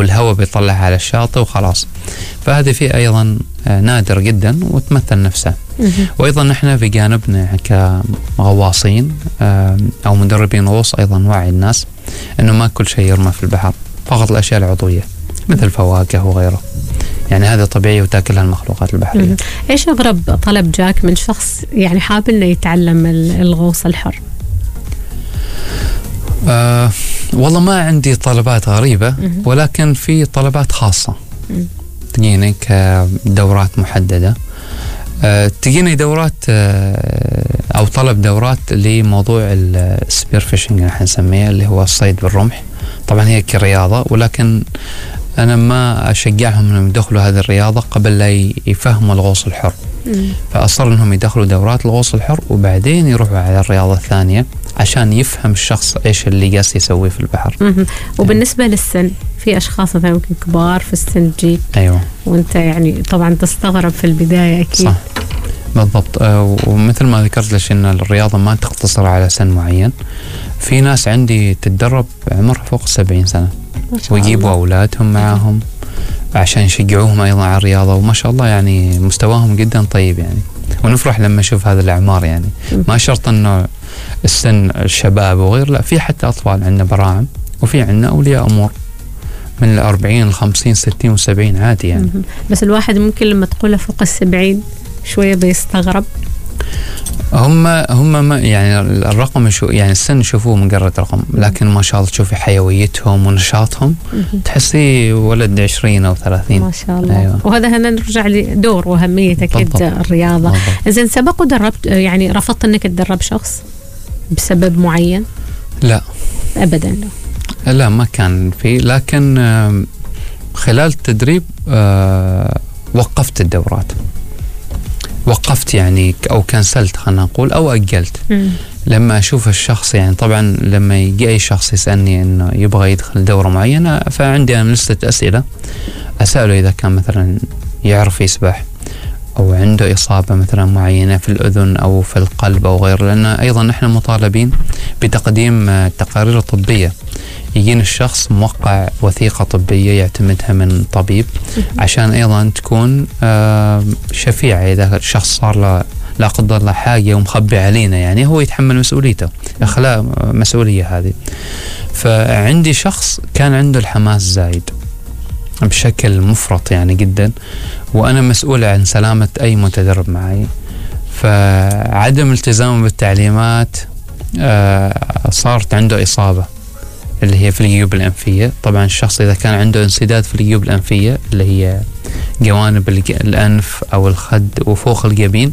الهواء بيطلعها على الشاطئ وخلاص. فهذه فيه أيضا نادر جدا وتمثل نفسها. وأيضا نحن في جانبنا كغواصين أو مدربين غوص أيضا وعي الناس أنه ما كل شيء يرمى في البحر، فقط الأشياء العضوية مثل فواكه وغيره، يعني هذا طبيعي وتاكلها المخلوقات البحرية. إيش أغرب طلب جاك من شخص يعني حابب إنه يتعلم الغوص الحر؟ والله ما عندي طلبات غريبة، ولكن في طلبات خاصة تجيني كدورات محددة. تجيني دورات أو طلب دورات لموضوع السبير فيشنج نحن نسميها، اللي هو الصيد بالرمح. طبعا هي كرياضة، ولكن أنا ما أشجعهم أنهم يدخلوا هذه الرياضة قبل لا يفهموا الغوص الحر. فأصر أنهم يدخلوا دورات الغوص الحر وبعدين يروحوا على الرياضة الثانية عشان يفهم الشخص إيش اللي قاس يسويه في البحر. وبالنسبة للسن، في أشخاص مثلا ممكن كبار في السن جيت. أيوة. وأنت يعني طبعا تستغرب في البداية أكيد. صح بالضبط. ومثل ما ذكرت لك إن الرياضة ما تقتصر على سن معين. في ناس عندي تتدرب عمرها فوق 70 سنة ويجيبوا أولادهم معهم عشان يشجعوهم أيضا على الرياضة، وما شاء الله يعني مستواهم جدا طيب يعني. ونفرح لما نشوف هذا الأعمار، يعني ما شرط أنه السن الشباب وغير، لا، في حتى أطفال عندنا براعم، وفي عندنا أولياء أمور من 40 50 60 و70 عادي يعني. بس الواحد ممكن لما تقوله فوق 70 شوية بيستغرب. هم ما يعني الرقم يعني السن يشوفوه مجرد رقم، لكن ما شاء الله تشوفي حيويتهم ونشاطهم تحسي ولد 20 أو 30 ما شاء الله. أيوة. وهذا هنا نرجع لدور وأهمية أكيد الرياضة. إذن سبق ودربت، يعني رفضت أنك تدرب شخص بسبب معين؟ لا أبدا. لا ما كان فيه، لكن خلال التدريب وقفت الدورات، وقفت يعني أو كنسلت، خلنا نقول، أو أجلت. لما أشوف الشخص، يعني طبعا لما يجي أي شخص يسألني إنه يبغى يدخل دورة معينة، فعندي أنا لستة أسئلة أسأله إذا كان مثلا يعرف يسبح أو عنده إصابة مثلا معينة في الأذن أو في القلب أو غيره، لأن أيضا نحن مطالبين بتقديم تقارير طبية. يجينا الشخص موقع وثيقة طبية يعتمدها من طبيب عشان أيضا تكون شفيعة. إذا الشخص صار له لا قدر الله حاجة ومخبي علينا، يعني هو يتحمل مسؤوليته، أخلاق مسؤولية هذه. فعندي شخص كان عنده الحماس زايد بشكل مفرط يعني جدا، وأنا مسؤول عن سلامة أي متدرب معي، فعدم التزامه بالتعليمات صارت عنده إصابة اللي هي في الجيوب الأنفية. طبعا الشخص إذا كان عنده انسداد في الجيوب الأنفية اللي هي جوانب الأنف أو الخد وفوق الجبين،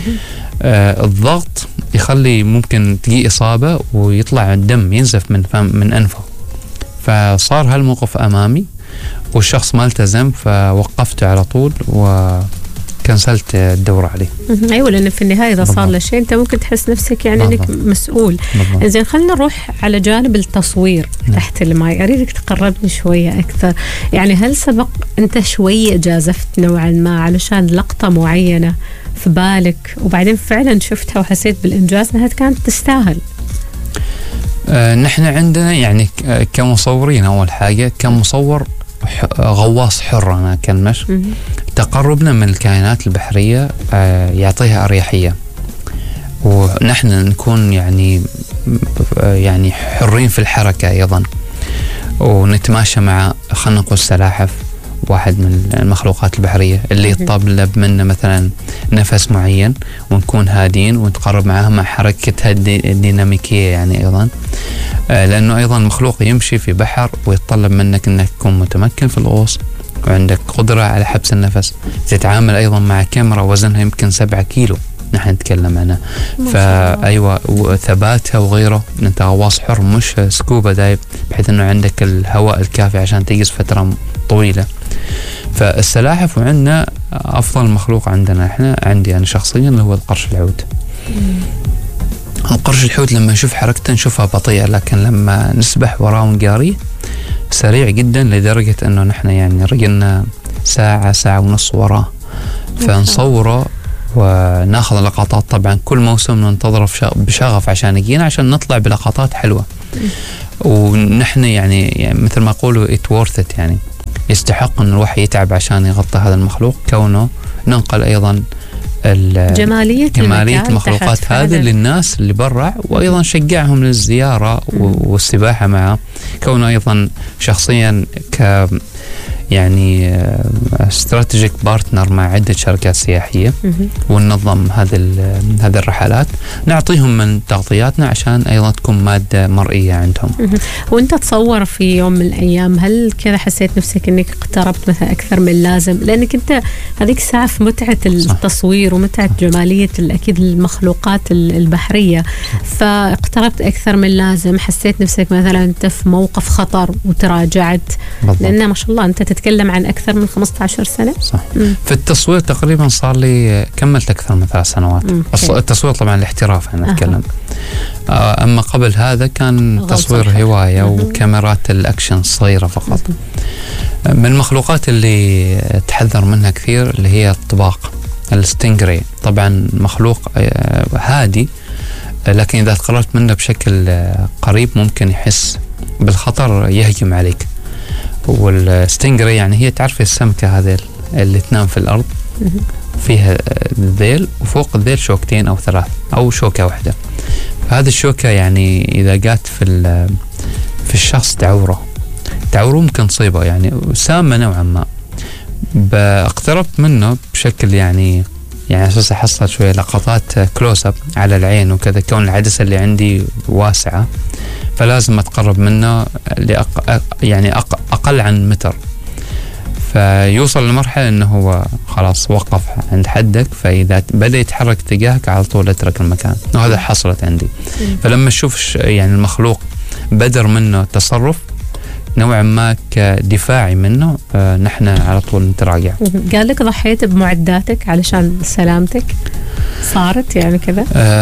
الضغط يخلي ممكن تجي إصابة ويطلع الدم ينزف من أنفه. فصار هالموقف أمامي والشخص ما التزم، فوقفته على طول وكنسلت الدورة عليه. أيوة، لأن في النهاية إذا صار له شيء أنت ممكن تحس نفسك يعني أنك مسؤول. إذن خلينا نروح على جانب التصوير تحت الماء. أريدك تقربني شوية أكثر، يعني هل سبق أنت شوية جازفت نوعا ما علشان لقطة معينة في بالك وبعدين فعلا شفتها وحسيت بالإنجاز أنها كانت تستاهل؟ نحن عندنا يعني كمصورين، أول حاجة كمصور غواص حر أنا كلمش، تقربنا من الكائنات البحرية يعطيها أريحية، ونحن نكون يعني حرين في الحركة أيضا، ونتماشى مع خلنا نقول السلاحف، واحد من المخلوقات البحرية اللي يطلب منا مثلا نفس معين، ونكون هادين ونتقرب معها مع حركتها الديناميكية يعني أيضا، لأنه أيضا مخلوق يمشي في بحر ويتطلب منك أنك تكون متمكن في الغوص وعندك قدرة على حبس النفس. تتعامل أيضا مع كاميرا وزنها يمكن 7 كيلو نحن نتكلم عنها، فأيوة، وثباتها وغيره. أنت غواص حر مش سكوبا دايب، بحيث أنه عندك الهواء الكافي عشان تجلس فترة طويلة. فالسلاحف، وعندنا أفضل مخلوق عندنا إحنا، عندي أنا شخصيا، اللي هو القرش الحوت. القرش الحوت لما نشوف حركته نشوفها بطيئة، لكن لما نسبح وراه ونقاريه سريع جدا، لدرجة أنه نحن يعني رجلنا ساعة ونص وراه، فنصوره وناخذ لقطات. طبعا كل موسم ننتظر بشغف عشان يجينا، عشان نطلع بلقطات حلوة. ونحن يعني مثل ما يقولوا it worth it، يعني يستحق أن الواحد يتعب عشان يغطي هذا المخلوق، كونه ننقل أيضا جمالية المخلوقات هذه للناس اللي برا، وأيضا شجعهم للزيارة والسباحة معه، كونه أيضا شخصيا يعني استراتيجيك بارتنر مع عدة شركات سياحية وننظم هذه الرحلات، نعطيهم من تغطياتنا عشان أيضا تكون مادة مرئية عندهم. وانت تصور في يوم من الأيام هل كذا حسيت نفسك انك اقتربت مثلا أكثر من اللازم، لأنك انت هذيك الساعة في متعة التصوير ومتعة جمالية أكيد المخلوقات البحرية، فاقتربت أكثر من اللازم، حسيت نفسك مثلا انت في موقف خطر وتراجعت؟ لأن ما شاء الله انت تتكلم عن أكثر من 15 سنة. صح. في التصوير تقريبا صار لي كملت أكثر من 3 سنوات. التصوير طبعا الاحتراف أنا أتكلم. أما قبل هذا كان تصوير هواية وكاميرات الأكشن الصغيرة فقط. من المخلوقات اللي تحذر منها كثير اللي هي الطباق الستينجري، طبعا مخلوق هادي لكن إذا تقربت منه بشكل قريب ممكن يحس بالخطر يهجم عليك. والستينجري يعني هي تعرفي السمكة هذه اللي تنام في الأرض فيها ذيل وفوق الذيل شوكتين أو 3 أو شوكة واحدة، فهذه الشوكة يعني إذا جات في الشخص تعوره ممكن تصيبه، يعني سامة نوعا ما. اقتربت منه بشكل يعني أساس أحصل شوية لقطات كلوز اب على العين وكذا، كون العدسة اللي عندي واسعة فلازم أتقرب منه يعني أقل عن متر، فيوصل لمرحلة أنه هو خلاص وقف عند حدك، فإذا بدأ يتحرك تجاهك على طول اترك المكان، وهذا حصلت عندي. فلما أشوف يعني المخلوق بدر منه تصرف نوعا ما كدفاعي منه، نحن على طول نتراجع. قال لك ضحيت بمعداتك علشان سلامتك؟ صارت يعني كذا؟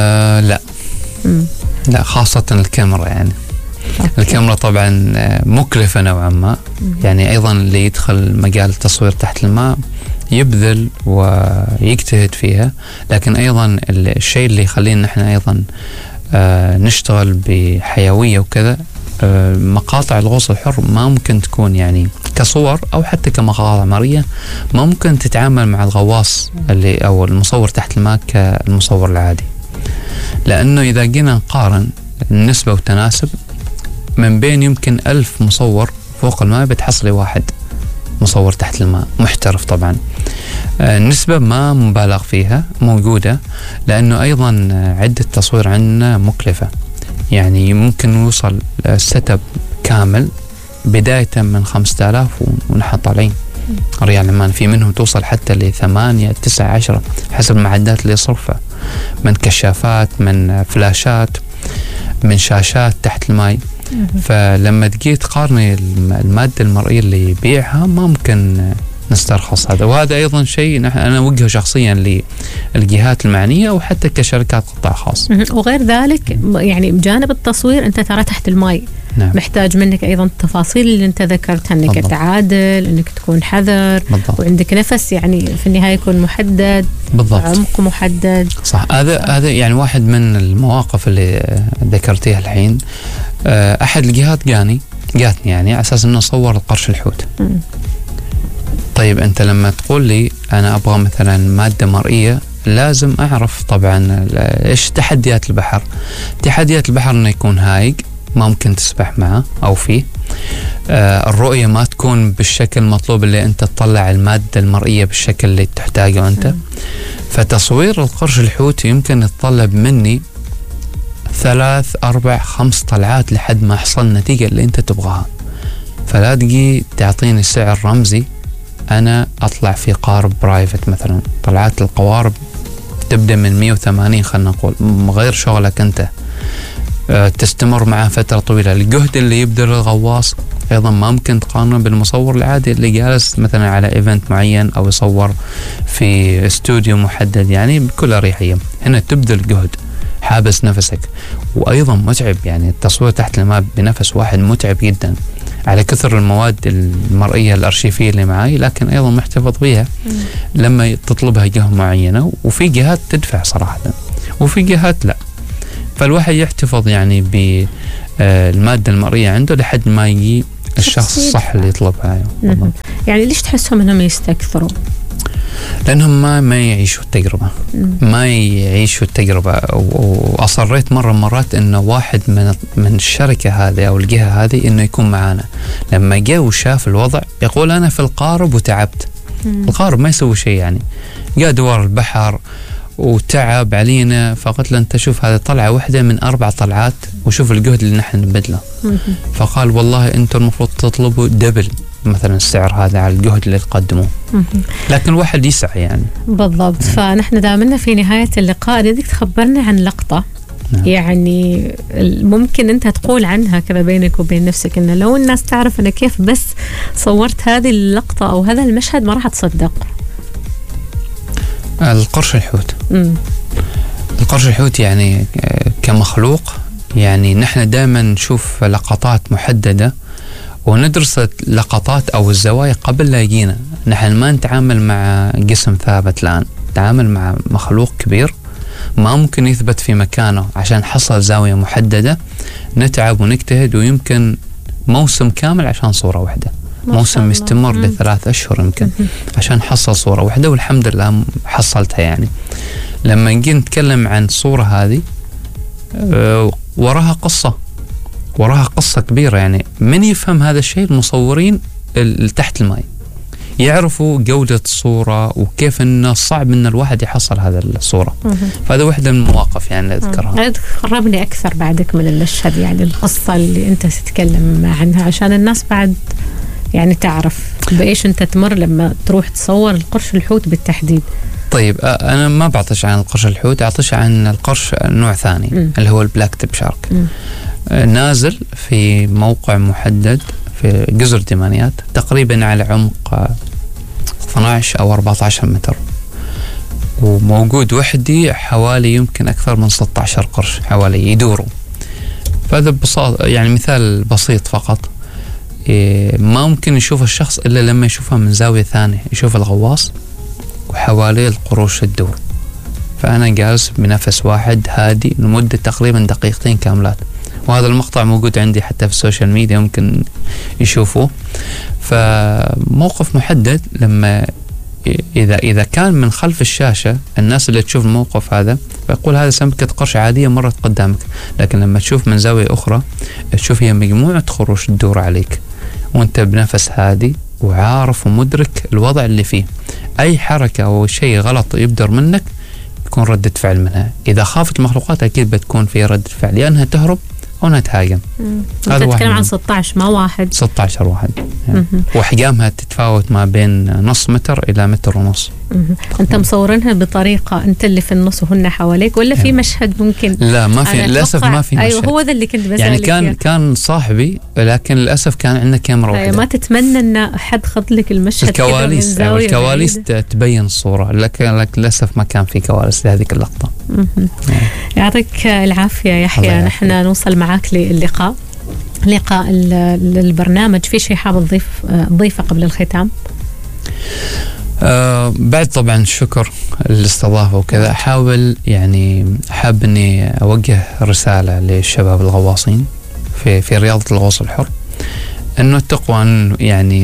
لا خاصة الكاميرا يعني. الكاميرا طبعا مكلفة نوعا ما، يعني أيضا اللي يدخل مجال التصوير تحت الماء يبذل ويجتهد فيها، لكن أيضا الشيء اللي يخلينا نحن أيضا نشتغل بحيوية وكذا، مقاطع الغوص الحر ما ممكن تكون يعني كصور أو حتى كمقاطع مرئية ما ممكن تتعامل مع الغواص اللي أو المصور تحت الماء كالمصور العادي، لأنه إذا جينا نقارن النسبة والتناسب من بين يمكن 1000 مصور فوق الماء بتحصلي 1 مصور تحت الماء محترف. طبعا النسبة ما مبالغ فيها موجودة، لأنه أيضا عدة تصوير عندنا مكلفة، يعني ممكن نوصل سيت اب كامل بداية من 5000 ونحن طالعين ريال عمان، في منهم توصل حتى ل 8 9 10 حسب المعدات اللي يصرفها، من كشافات من فلاشات من شاشات تحت الماء. فلما تجي تقارني المادة المرئية اللي يبيعها ما ممكن نسترخص هذا، وهذا أيضا شيء أنا أوجهه شخصيا للجهات المعنية أو حتى كشركات قطاع خاص. وغير ذلك يعني بجانب التصوير أنت ترى تحت الماء محتاج منك أيضا التفاصيل اللي أنت ذكرتها، أنك تعادل، أنك تكون حذر، وعندك نفس يعني في النهاية يكون محدد، عمق محدد. صح. هذا يعني واحد من المواقف اللي ذكرتيها الحين. أحد الجهات جاتني يعني على أساس أنه صور القرش الحوت. طيب أنت لما تقول لي أنا أبغى مثلا مادة مرئية لازم أعرف طبعا إيش تحديات البحر. تحديات البحر أنه يكون هايج ما ممكن تسبح معه أو فيه، الرؤية ما تكون بالشكل المطلوب اللي أنت تطلع المادة المرئية بالشكل اللي تحتاجه أنت. فتصوير القرش الحوت يمكن يتطلب مني 3 4 5 طلعات لحد ما أحصل النتيجة اللي أنت تبغاها. فلا تجي تعطيني سعر رمزي أنا أطلع في قارب برايفت مثلا، طلعات القوارب تبدأ من 180 خلنا نقول، غير شغلك أنت تستمر معه فترة طويلة. الجهد اللي يبذل الغواص أيضا ما ممكن تقارنه بالمصور العادي اللي جالس مثلا على إيفنت معين أو يصور في استوديو محدد يعني بكل أريحية. هنا تبذل جهد، حابس نفسك، وأيضا متعب، يعني التصوير تحت الماء بنفس واحد متعب جدا على كثر المواد المرئية الأرشيفية اللي معاي، لكن أيضا محتفظ بيها لما تطلبها جهة معينة. وفي جهات تدفع صراحة وفي جهات لا، فالواحد يحتفظ يعني بالمادة المرئية عنده لحد ما يجي الشخص الصح اللي يطلبها. يعني ليش تحسهم انهم يستكثروا؟ لأنهم ما يعيشوا التجربة، ما يعيشوا التجربة. وأصريت مرات إنه واحد من الشركة هذه أو الجهة هذه إنه يكون معانا. لما جاء وشاف الوضع يقول أنا في القارب وتعبت. القارب ما يسوي شيء، يعني جاء دوار البحر وتعب علينا، فقلت له أنت شوف هذا طلعة واحدة من 4 طلعات وشوف الجهد اللي نحن نبذله. فقال والله أنتم المفروض تطلبوا دبل مثلا السعر هذا على الجهد اللي تقدموه. لكن الواحد يسعى يعني. بالضبط. فنحن دائما في نهاية اللقاء نريدك تخبرنا عن لقطة. يعني ممكن أنت تقول عنها كذا بينك وبين نفسك إنه لو الناس تعرف أنا كيف بس صورت هذه اللقطة أو هذا المشهد ما راح تصدق. القرش الحوت. القرش الحوت يعني كمخلوق، يعني نحن دائما نشوف لقطات محددة وندرس لقطات أو الزوايا قبل لا يجينا. نحن ما نتعامل مع جسم ثابت الآن، نتعامل مع مخلوق كبير ما ممكن يثبت في مكانه عشان حصل زاوية محددة. نتعب ونجتهد ويمكن موسم كامل عشان صورة واحدة، موسم يستمر ل3 أشهر يمكن عشان حصل صورة واحدة، والحمد لله حصلتها. يعني لما نجي نتكلم عن الصورة هذه وراها قصة كبيرة. يعني من يفهم هذا الشيء؟ المصورين تحت الماء يعرفوا جودة الصورة وكيف إنه صعب إن الواحد يحصل هذا الصورة. فهذا واحدة من المواقف يعني أذكرها. قربني أكثر بعدك من المشهد، يعني القصة اللي أنت تتكلم عنها عشان الناس بعد يعني تعرف بإيش أنت تمر لما تروح تصور القرش الحوت بالتحديد. طيب أنا ما بعطش عن القرش الحوت، أعطش عن القرش نوع ثاني اللي هو البلاك تيب شارك. نازل في موقع محدد في جزر ديمانيات تقريبا على عمق 12 أو 14 متر، وموجود وحدي حوالي يمكن أكثر من 16 قرش حوالي يدوروا. فهذا ببساطة يعني مثال بسيط فقط. ما ممكن يشوف الشخص إلا لما يشوفها من زاوية ثانية، يشوف الغواص وحواليه القروش الدور. فأنا جالس بنفس واحد هادي لمدة تقريبا 2 دقيقة كاملات، وهذا المقطع موجود عندي حتى في السوشيال ميديا ممكن يشوفوه. فموقف محدد لما إذا كان من خلف الشاشة الناس اللي تشوف الموقف هذا فيقول هذا سمكة قرش عادية مرت قدامك، لكن لما تشوف من زاوية أخرى تشوف هي مجموعة قروش تدور عليك وانت بنفس هادي وعارف ومدرك الوضع اللي فيه. أي حركة أو شيء غلط يبدر منك يكون ردة فعل منها. إذا خافت المخلوقات أكيد بتكون في ردة فعل، يا أنها تهرب أو أنها تهاجم. هذا تتكلم عن 16 ما واحد، 16 واحد يعني. وأحجامها تتفاوت ما بين نص متر إلى 1.5 متر. أنت مصورينها بطريقة أنت اللي في النص وهن حواليك ولا في مشهد ممكن؟ لا ما في للأسف، ما في مشهد. أيوة هو ذا اللي كنت بسألك يعني كان صاحبي، لكن للأسف كان عندنا كاميرا واحدة. ما تتمنى أن حد خط لك المشهد؟ الكواليس تبين الصورة، لكن للأسف ما كان في كواليس لهذه اللقطة. يعطيك العافية يحيى. نحن نوصل معك للقاء البرنامج. في شيء حاب تضيفه قبل الختام؟ بعد طبعا الشكر للاستضافة وكذا، أحاول يعني حاب أني أوجه رسالة للشباب الغواصين في رياضة الغوص الحر، أنه اتقوا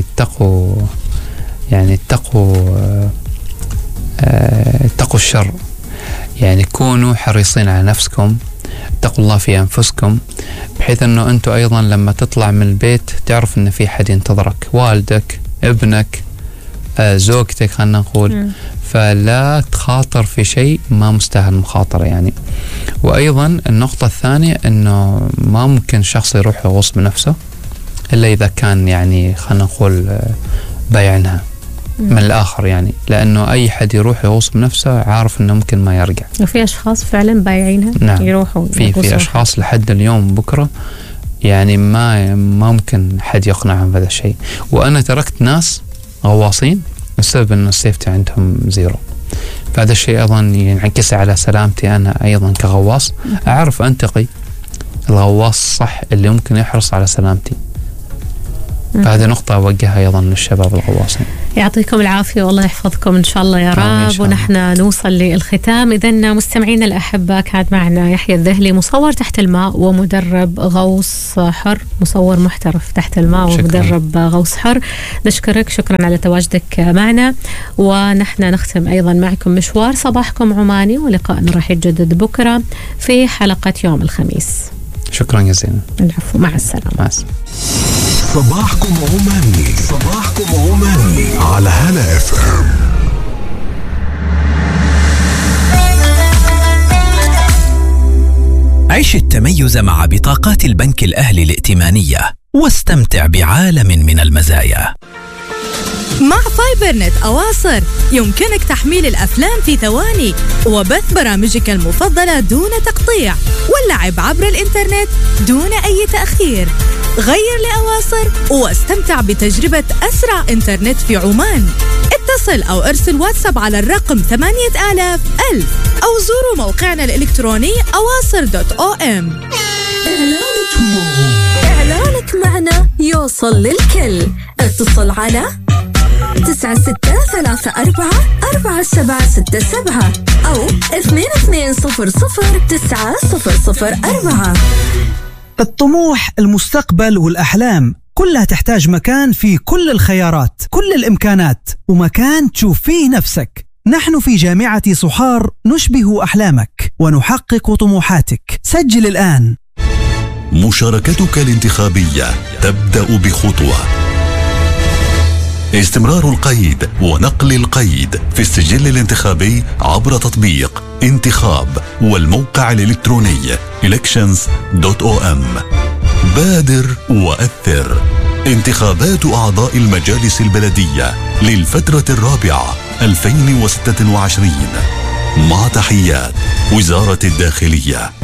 الشر. يعني كونوا حريصين على نفسكم، اتقوا الله في أنفسكم، بحيث أنه أنتوا أيضا لما تطلع من البيت تعرف أن في حد ينتظرك، والدك، ابنك، زوجتك خلنا نقول. فلا تخاطر في شيء ما مستاهل مخاطرة يعني. وأيضا النقطة الثانية أنه ما ممكن شخص يروح يغوص بنفسه إلا إذا كان يعني خلنا نقول بايعنها من الآخر يعني، لأنه أي حد يروح يغوص بنفسه عارف أنه ممكن ما يرجع. وفي أشخاص فعلا بايعينها. نعم. يروحوا في أشخاص لحد اليوم بكرة يعني ما ممكن حد يقنعهم بهذا الشيء. وأنا تركت ناس غواصين بسبب أن السيفتي عندهم زيرو. فهذا الشيء أيضا ينعكس على سلامتي أنا أيضا كغواص. أعرف أنتقي الغواص صح اللي ممكن يحرص على سلامتي. فهذه نقطة أوجهها أيضا للشباب الغواصين. يعطيكم العافية والله يحفظكم إن شاء الله يا رب. ونحن نوصل للختام. إذن مستمعينا الأحبة، كان معنا يحيى الذهلي، مصور تحت الماء ومدرب غوص حر، مصور محترف تحت الماء ومدرب غوص حر. نشكرك، شكرا على تواجدك معنا. ونحن نختم أيضا معكم مشوار صباحكم عماني، ولقاءنا راح يتجدد بكرة في حلقة يوم الخميس. شكرا جزيلا. العفو، مع السلامة. مع السلامة. صباحكم عماني، صباحكم عماني على هلا اف ام. عيش التميز مع بطاقات البنك الأهلي الائتمانية واستمتع بعالم من المزايا. مع فايبر نت أواصر يمكنك تحميل الأفلام في ثواني وبث برامجك المفضلة دون تقطيع واللعب عبر الإنترنت دون أي تأخير. غير لأواصر واستمتع بتجربة أسرع إنترنت في عمان. اتصل أو ارسل واتساب على الرقم 8000 أو زوروا موقعنا الإلكتروني awaasir.om. إعلانك معنا يوصل للكل. اتصل على 963447 أو 22009004. الطموح، المستقبل والأحلام كلها تحتاج مكان فيه كل الخيارات، كل الإمكانات، ومكان تشوف فيه نفسك. نحن في جامعة صحار نشبه أحلامك ونحقق طموحاتك. سجل الآن. مشاركتك الانتخابية تبدأ بخطوة. استمرار القيد ونقل القيد في السجل الانتخابي عبر تطبيق انتخاب والموقع الإلكتروني elections.om. بادر وأثر. انتخابات أعضاء المجالس البلدية للفترة الرابعة 2026. مع تحيات وزارة الداخلية.